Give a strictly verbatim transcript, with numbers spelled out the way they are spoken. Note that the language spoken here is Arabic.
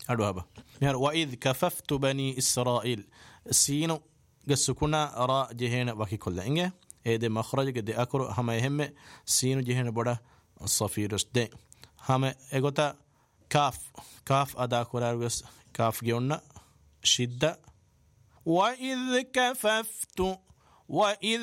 أدوابا يعني وإذ كففت بني إسرائيل سينو قسكنا راء جهين باكي كل إنجا إيدي مخرج قد أكرو هما يهم سينو جهين بودا صفيرس دي هما إغوتا كاف كاف أدا كورارغس كاف جيونا شدة وإذ كففت وإذ